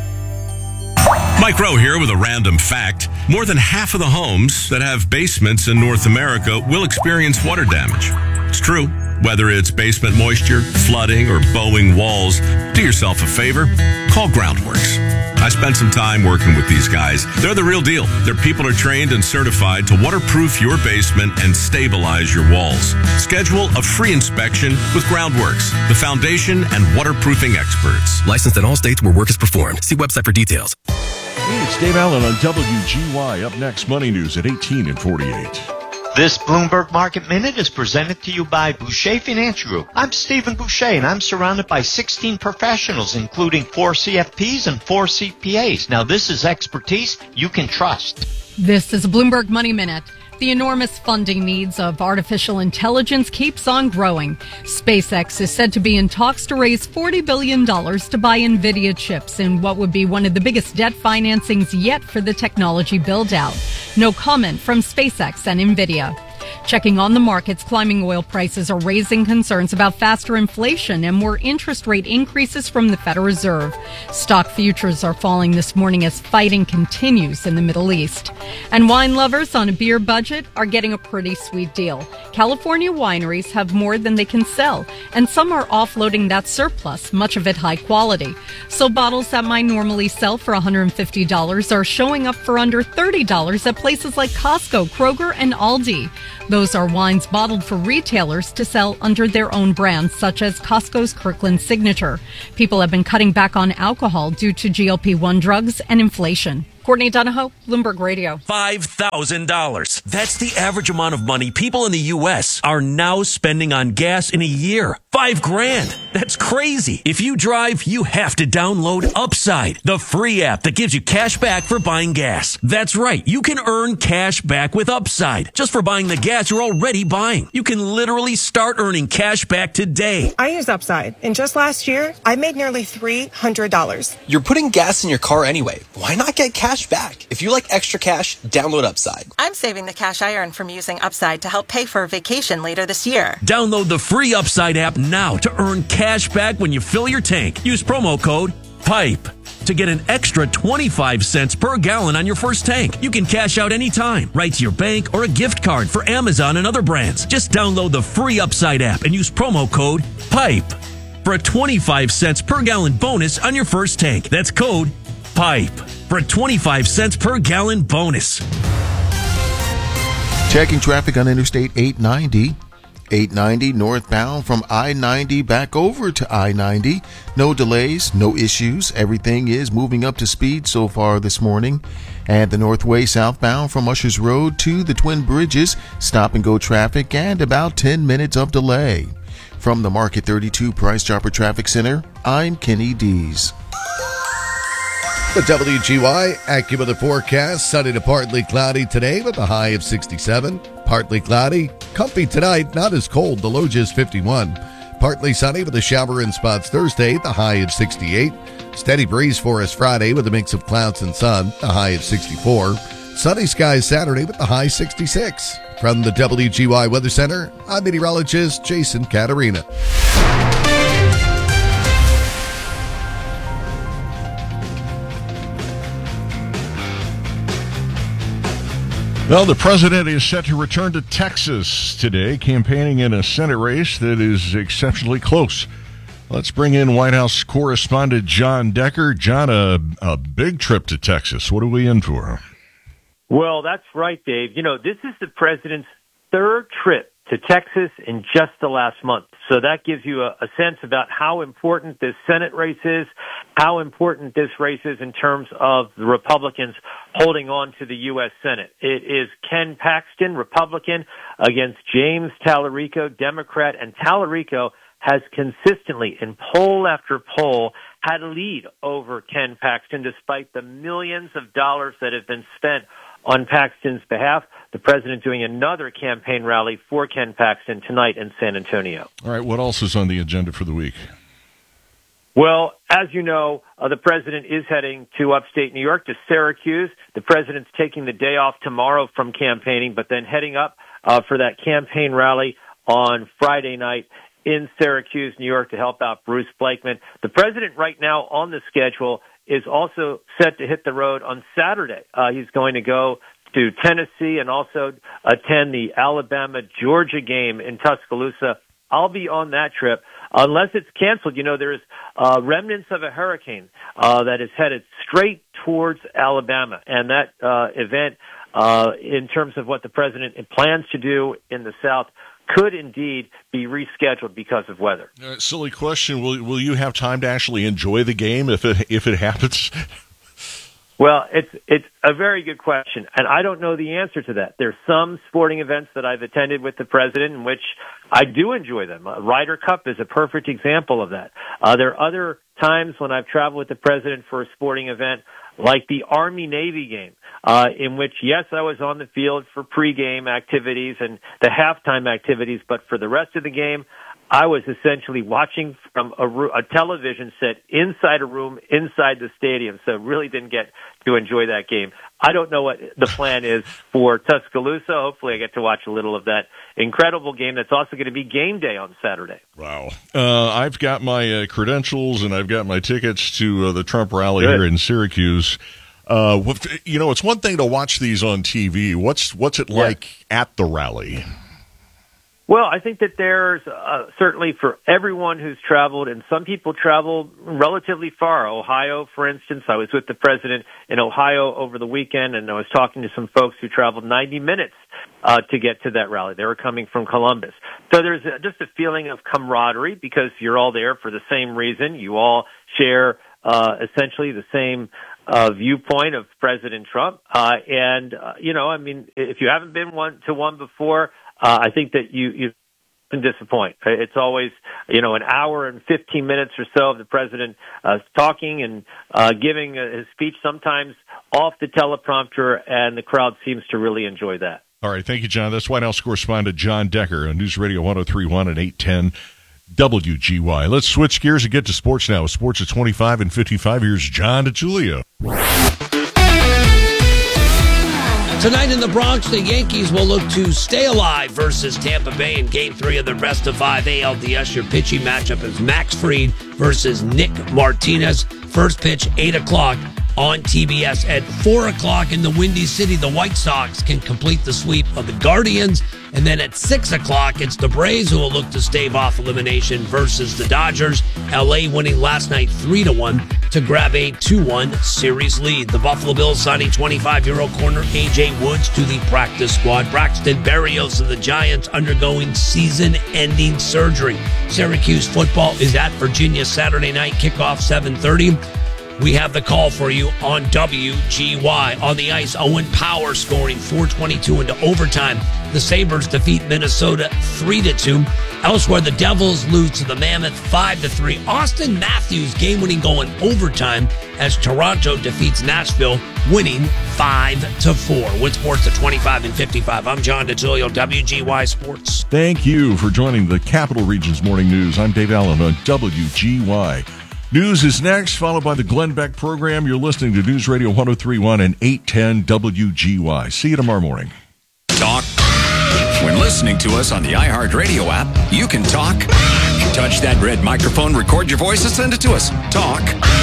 Mike Rowe here with a random fact. More than half of the homes that have basements in North America will experience water damage. It's true. Whether it's basement moisture, flooding, or bowing walls, do yourself a favor. Call Groundworks. I spent some time working with these guys. They're the real deal. Their people are trained and certified to waterproof your basement and stabilize your walls. Schedule a free inspection with Groundworks, the foundation and waterproofing experts. Licensed in all states where work is performed. See website for details. Hey, it's Dave Allen on W G Y. Up next, Money News at eighteen and forty-eight. This Bloomberg Market Minute is presented to you by Boucher Financial Group. I'm Stephen Boucher, and I'm surrounded by sixteen professionals, including four C F Ps and four C P As. Now, this is expertise you can trust. This is Bloomberg Money Minute. The enormous funding needs of artificial intelligence keeps on growing. SpaceX is said to be in talks to raise forty billion dollars to buy NVIDIA chips in what would be one of the biggest debt financings yet for the technology build-out. No comment from SpaceX and NVIDIA. Checking on the markets, climbing oil prices are raising concerns about faster inflation and more interest rate increases from the Federal Reserve. Stock futures are falling this morning as fighting continues in the Middle East. And wine lovers on a beer budget are getting a pretty sweet deal. California wineries have more than they can sell, and some are offloading that surplus, much of it high quality. So bottles that might normally sell for one hundred fifty dollars are showing up for under thirty dollars at places like Costco, Kroger, and Aldi. Those are wines bottled for retailers to sell under their own brands, such as Costco's Kirkland Signature. People have been cutting back on alcohol due to G L P one drugs and inflation. Courtney Donahoe, Bloomberg Radio. five thousand dollars. That's the average amount of money people in the U S are now spending on gas in a year. Five grand. That's crazy. If you drive, you have to download Upside, the free app that gives you cash back for buying gas. That's right. You can earn cash back with Upside just for buying the gas you're already buying. You can literally start earning cash back today. I use Upside, and just last year, I made nearly three hundred dollars. You're putting gas in your car anyway. Why not get cash back? If you like extra cash, download Upside. I'm saving the cash I earn from using Upside to help pay for a vacation later this year. Download the free Upside app now to earn cash back when you fill your tank. Use promo code PIPE to get an extra twenty-five cents per gallon on your first tank. You can cash out anytime, right to your bank or a gift card for Amazon and other brands. Just download the free Upside app and use promo code PIPE for a twenty-five cents per gallon bonus on your first tank. That's code PIPE for a twenty-five cents per gallon bonus. Checking traffic on Interstate eight ninety. eight ninety northbound from I ninety back over to I ninety. No delays, no issues. Everything is moving up to speed so far this morning. And the Northway southbound from Ushers Road to the Twin Bridges, stop and go traffic and about ten minutes of delay. From the Market thirty-two Price Chopper Traffic Center, I'm Kenny Dees. The W G Y AccuWeather forecast, sunny to partly cloudy today with a high of sixty-seven. Partly cloudy, comfy tonight, not as cold, the low just fifty-one. Partly sunny with a shower in spots Thursday, the high of sixty-eight. Steady breeze for us Friday with a mix of clouds and sun, the high of sixty-four. Sunny skies Saturday with the high sixty-six. From the W G Y Weather Center, I'm meteorologist Jason Caterina. Well, the president is set to return to Texas today, campaigning in a Senate race that is exceptionally close. Let's bring in White House correspondent John Decker. John, a, a big trip to Texas. What are we in for? Well, that's right, Dave. You know, this is the president's third trip to Texas in just the last month. So that gives you a, a sense about how important this Senate race is, how important this race is in terms of the Republicans holding on to the U S Senate. It is Ken Paxton, Republican, against James Tallarico, Democrat, and Tallarico has consistently, in poll after poll, had a lead over Ken Paxton despite the millions of dollars that have been spent on Paxton's behalf. The president doing another campaign rally for Ken Paxton tonight in San Antonio. All right, what else is on the agenda for the week? Well, as you know, uh, the president is heading to upstate New York, to Syracuse. The president's taking the day off tomorrow from campaigning, but then heading up uh, for that campaign rally on Friday night in Syracuse, New York, to help out Bruce Blakeman. The president right now on the schedule is also set to hit the road on Saturday. Uh, he's going to go to Tennessee and also attend the Alabama-Georgia game in Tuscaloosa. I'll be on that trip. Unless it's canceled, you know, there's uh, remnants of a hurricane uh, that is headed straight towards Alabama. And that uh, event, uh, in terms of what the president plans to do in the South, could indeed be rescheduled because of weather. Uh, silly question. Will will you have time to actually enjoy the game if it if it happens? Well, it's it's a very good question, and I don't know the answer to that. There's some sporting events that I've attended with the president in which I do enjoy them. Uh, Ryder Cup is a perfect example of that. Uh, there are other times when I've traveled with the president for a sporting event, like the Army-Navy game, uh, in which, yes, I was on the field for pregame activities and the halftime activities, but for the rest of the game, I was essentially watching from a, ro- a television set inside a room inside the stadium, so really didn't get to enjoy that game. I don't know what the plan is for Tuscaloosa. Hopefully I get to watch a little of that incredible game that's also going to be game day on Saturday. Wow. Uh, I've got my uh, credentials and I've got my tickets to uh, the Trump rally Good. here in Syracuse. Uh, you know, it's one thing to watch these on T V. What's, what's it like yeah. at the rally? Well, I think that there's uh, certainly for everyone who's traveled, and some people travel relatively far. Ohio, for instance, I was with the president in Ohio over the weekend, and I was talking to some folks who traveled ninety minutes uh, to get to that rally. They were coming from Columbus. So there's a, just a feeling of camaraderie because you're all there for the same reason. You all share uh, essentially the same uh, viewpoint of President Trump. Uh, and, uh, you know, I mean, if you haven't been one to one before, Uh, I think that you, you can disappoint. It's always, you know, an hour and fifteen minutes or so of the president uh, talking and uh, giving uh, his speech, sometimes off the teleprompter, and the crowd seems to really enjoy that. All right. Thank you, John. That's White House correspondent John Decker on News Radio one oh three point one and eight ten W G Y. Let's switch gears and get to sports now. Sports at twenty-five and fifty-five. Here's John DeTulio. Tonight in the Bronx, the Yankees will look to stay alive versus Tampa Bay in Game three of the best of five A L D S. Your pitching matchup is Max Fried versus Nick Martinez. First pitch, eight o'clock on T B S. At four o'clock in the Windy City, the White Sox can complete the sweep of the Guardians. And then at six o'clock, it's the Braves who will look to stave off elimination versus the Dodgers. L A winning last night three to one to grab a two one series lead. The Buffalo Bills signing twenty-five-year-old corner A J Woods to the practice squad. Braxton Berrios of the Giants undergoing season-ending surgery. Syracuse football is at Virginia Saturday night, kickoff seven thirty. We have the call for you on W G Y. On the ice, Owen Power scoring four twenty-two into overtime. The Sabres defeat Minnesota three to two. Elsewhere, the Devils lose to the Mammoth five to three. Austin Matthews game-winning goal in overtime as Toronto defeats Nashville, winning five to four. With sports at twenty-five and fifty-five, I'm John DeTulio, W G Y Sports. Thank you for joining the Capital Region's Morning News. I'm Dave Allen on W G Y. News is next, followed by the Glenn Beck program. You're listening to News Radio one oh three point one and eight ten W G Y. See you tomorrow morning. Talk. When listening to us on the iHeartRadio app, you can talk. Touch that red microphone, record your voice, and send it to us. Talk.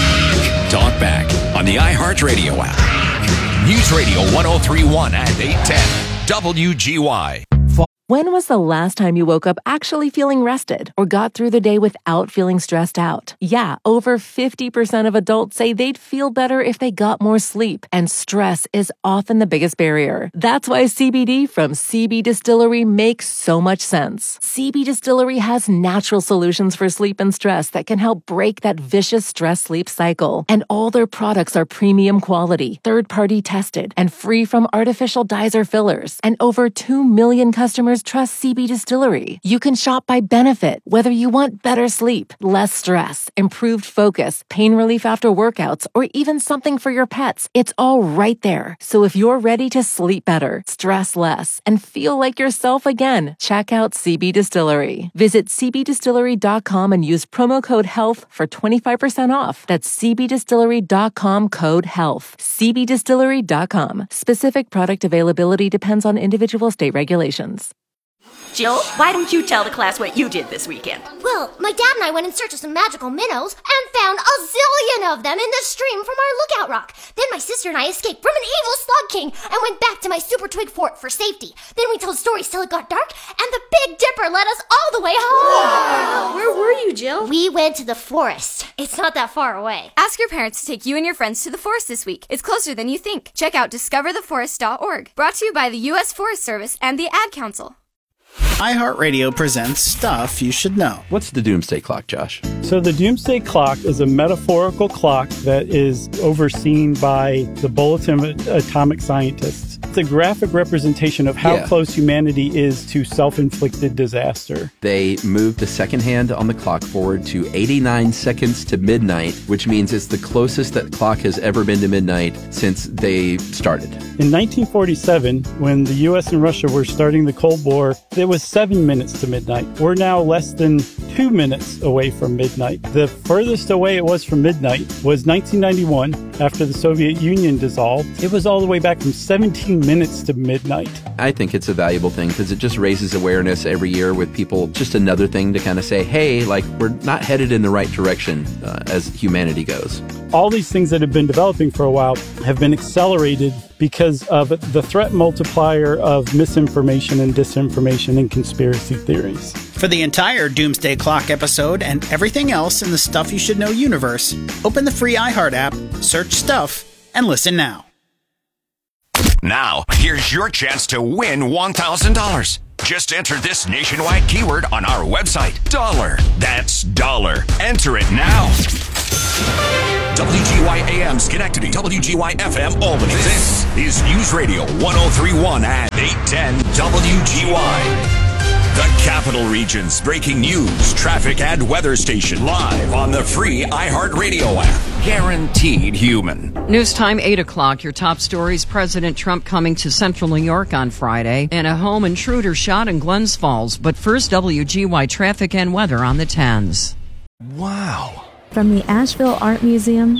Talk back on the iHeartRadio app. News Radio one oh three point one and eight ten W G Y. When was the last time you woke up actually feeling rested or got through the day without feeling stressed out? Yeah, over fifty percent of adults say they'd feel better if they got more sleep, and stress is often the biggest barrier. That's why C B D from C B Distillery makes so much sense. C B Distillery has natural solutions for sleep and stress that can help break that vicious stress-sleep cycle. And all their products are premium quality, third-party tested, and free from artificial dyes or fillers. And over two million customers trust C B Distillery. You can shop by benefit, whether you want better sleep, less stress, improved focus, pain relief after workouts, or even something for your pets. It's all right there. So if you're ready to sleep better, stress less, and feel like yourself again, check out C B Distillery. Visit c b distillery dot com and use promo code HEALTH for twenty-five percent off. That's c b distillery dot com code HEALTH. c b distillery dot com. Specific product availability depends on individual state regulations. Jill, why don't you tell the class what you did this weekend? Well, my dad and I went in search of some magical minnows and found a zillion of them in the stream from our lookout rock. Then my sister and I escaped from an evil slug king and went back to my super twig fort for safety. Then we told stories till it got dark, and the Big Dipper led us all the way home. Wow. Where were you, Jill? We went to the forest. It's not that far away. Ask your parents to take you and your friends to the forest this week. It's closer than you think. Check out discover the forest dot org. Brought to you by the U S Forest Service and the Ad Council. iHeartRadio presents Stuff You Should Know. What's the Doomsday Clock, Josh? So the Doomsday Clock is a metaphorical clock that is overseen by the Bulletin of Atomic Scientists. It's a graphic representation of how Yeah. close humanity is to self-inflicted disaster. They moved the second hand on the clock forward to eighty-nine seconds to midnight, which means it's the closest that clock has ever been to midnight since they started. In nineteen forty-seven, when the U S and Russia were starting the Cold War, it was seven minutes to midnight. We're now less than two minutes away from midnight. The furthest away it was from midnight was nineteen ninety-one, after the Soviet Union dissolved. It was all the way back from seventeen minutes to midnight. I think it's a valuable thing because it just raises awareness every year with people. Just another thing to kind of say, hey, like, we're not headed in the right direction uh, as humanity goes. All these things that have been developing for a while have been accelerated because of the threat multiplier of misinformation and disinformation and conspiracy theories. For the entire Doomsday Clock episode and everything else in the Stuff You Should Know universe, open the free iHeart app, search Stuff, and listen now. Now, here's your chance to win one thousand dollars. Just enter this nationwide keyword on our website, dollar. That's dollar. Enter it now. W G Y A M Schenectady, W G Y F M Albany. This is News Radio one oh three point one and eight ten W G Y. The Capital Region's breaking news, traffic, and weather station live on the free iHeartRadio app. Guaranteed human. News time, eight o'clock. Your top stories. President Trump coming to central New York on Friday, and a home intruder shot in Glens Falls. But first, W G Y traffic and weather on the tens. Wow. From the Asheville Art Museum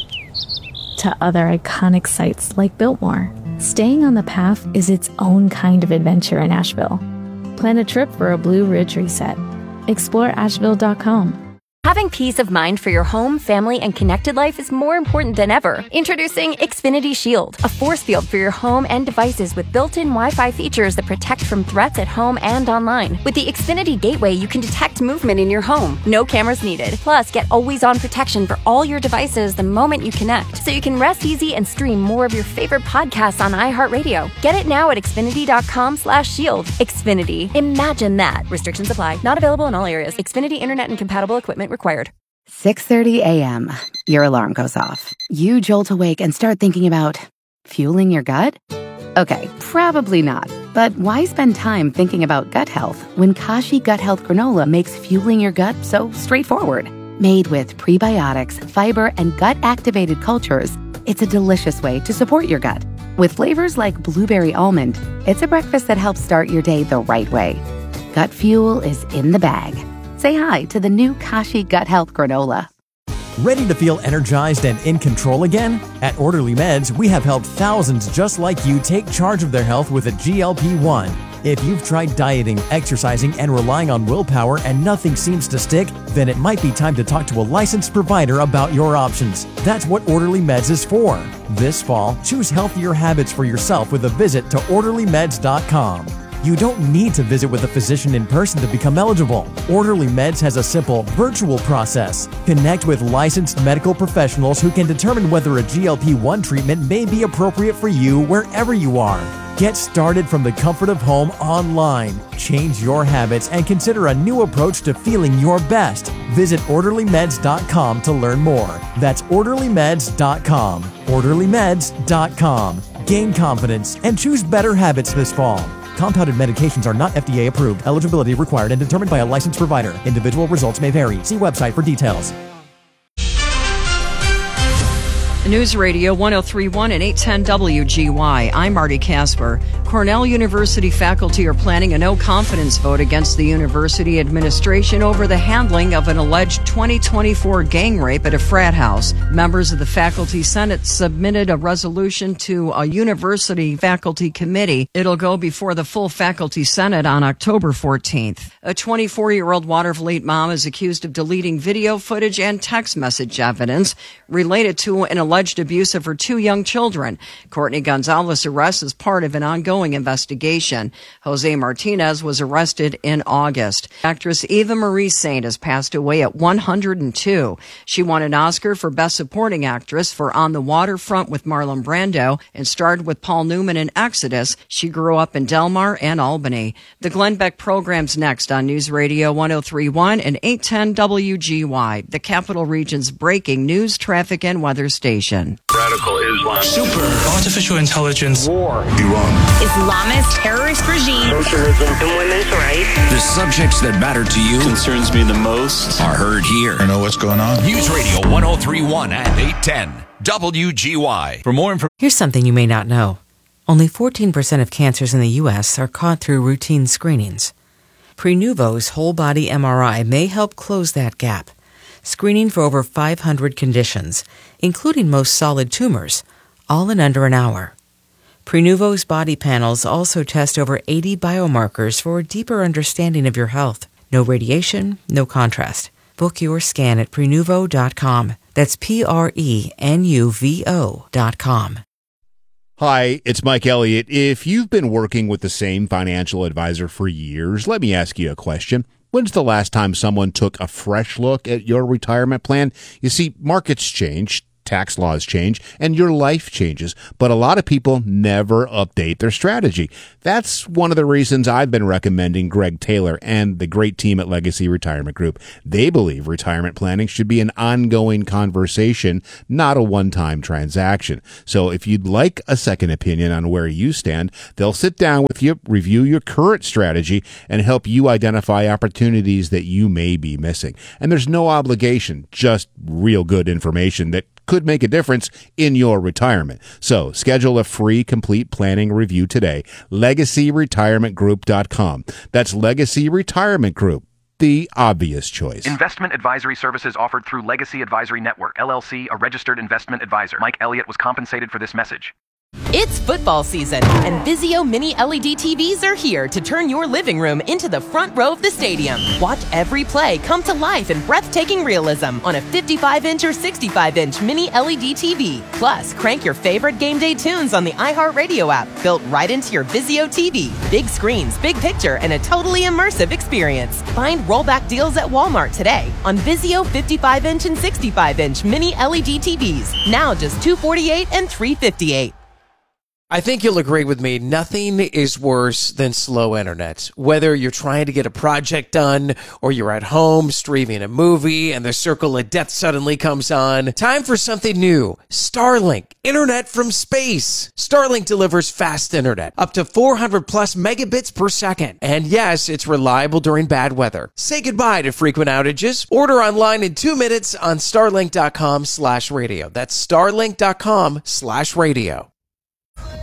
to other iconic sites like Biltmore, staying on the path is its own kind of adventure in Asheville. Plan a trip for a Blue Ridge reset. Explore Asheville dot com. Having peace of mind for your home, family, and connected life is more important than ever. Introducing Xfinity Shield, a force field for your home and devices with built-in Wi-Fi features that protect from threats at home and online. With the Xfinity Gateway, you can detect movement in your home. No cameras needed. Plus, get always-on protection for all your devices the moment you connect, so you can rest easy and stream more of your favorite podcasts on iHeartRadio. Get it now at Xfinity dot com slash shield. Xfinity. Imagine that. Restrictions apply. Not available in all areas. Xfinity Internet and compatible equipment required. six thirty a.m. Your alarm goes off. You jolt awake and start thinking about fueling your gut? Okay, probably not. But why spend time thinking about gut health when Kashi Gut Health Granola makes fueling your gut so straightforward? Made with prebiotics, fiber, and gut-activated cultures, it's a delicious way to support your gut. With flavors like blueberry almond, it's a breakfast that helps start your day the right way. Gut fuel is in the bag. Say hi to the new Kashi Gut Health Granola. Ready to feel energized and in control again? At Orderly Meds, we have helped thousands just like you take charge of their health with a G L P one. If you've tried dieting, exercising, and relying on willpower and nothing seems to stick, then it might be time to talk to a licensed provider about your options. That's what Orderly Meds is for. This fall, choose healthier habits for yourself with a visit to orderly meds dot com. You don't need to visit with a physician in person to become eligible. Orderly Meds has a simple virtual process. Connect with licensed medical professionals who can determine whether a G L P one treatment may be appropriate for you wherever you are. Get started from the comfort of home online. Change your habits and consider a new approach to feeling your best. Visit orderly meds dot com to learn more. That's orderly meds dot com. orderly meds dot com. Gain confidence and choose better habits this fall. Compounded medications are not F D A approved. Eligibility required and determined by a licensed provider. Individual results may vary. See website for details. News Radio one oh three point one and eight ten W G Y. I'm Marty Casper. Cornell University faculty are planning a no-confidence vote against the university administration over the handling of an alleged twenty twenty-four gang rape at a frat house. Members of the faculty senate submitted a resolution to a university faculty committee. It'll go before the full faculty senate on October fourteenth. A twenty-four-year-old Watervliet mom is accused of deleting video footage and text message evidence related to an alleged abuse of her two young children. Courtney Gonzalez arrest is part of an ongoing investigation. Jose Martinez was arrested in August. Actress Eva Marie Saint has passed away at one hundred two. She won an Oscar for Best Supporting Actress for On the Waterfront with Marlon Brando and starred with Paul Newman in Exodus. She grew up in Delmar and Albany. The Glenn Beck program's next on News Radio one oh three point one and eight ten W G Y, the Capital Region's breaking news, traffic, and weather station. station. Radical Islam. Super. Artificial intelligence. War. Iran. Islamist terrorist regime. Socialism. And women's rights. The subjects that matter to you Concerns me the most. are heard here. I know what's going on. News Radio one oh three point one and eight ten W G Y. For more information. Here's something you may not know. Only fourteen percent of cancers in the U S are caught through routine screenings. Prenuvo's whole-body M R I may help close that gap, screening for over five hundred conditions, including most solid tumors, all in under an hour. Prenuvo's body panels also test over eighty biomarkers for a deeper understanding of your health. No radiation, no contrast. Book your scan at Prenuvo dot com. That's P R E N U V O dot com. Hi, it's Mike Elliott. If you've been working with the same financial advisor for years, let me ask you a question. When's the last time someone took a fresh look at your retirement plan? You see, markets change, tax laws change, and your life changes, but a lot of people never update their strategy. That's one of the reasons I've been recommending Greg Taylor and the great team at Legacy Retirement Group. They believe retirement planning should be an ongoing conversation, not a one-time transaction. So if you'd like a second opinion on where you stand, they'll sit down with you, review your current strategy, and help you identify opportunities that you may be missing. And there's no obligation, just real good information that could make a difference in your retirement. So schedule a free complete planning review today. legacy retirement group dot com. That's Legacy Retirement Group, the obvious choice. Investment advisory services offered through Legacy Advisory Network, L L C, a registered investment advisor. Mike Elliott was compensated for this message. It's football season, and Vizio Mini L E D T Vs are here to turn your living room into the front row of the stadium. Watch every play come to life in breathtaking realism on a fifty-five inch or sixty-five inch Mini L E D T V. Plus, crank your favorite game day tunes on the iHeartRadio app, built right into your Vizio T V. Big screens, big picture, and a totally immersive experience. Find rollback deals at Walmart today on Vizio fifty-five inch and sixty-five inch Mini L E D T Vs. Now just two hundred forty-eight dollars and three hundred fifty-eight dollars. I think you'll agree with me. Nothing is worse than slow internet. Whether you're trying to get a project done or you're at home streaming a movie and the circle of death suddenly comes on, time for something new. Starlink, internet from space. Starlink delivers fast internet, up to four hundred plus megabits per second. And yes, it's reliable during bad weather. Say goodbye to frequent outages. Order online in two minutes on starlink dot com slash radio. That's starlink dot com slash radio.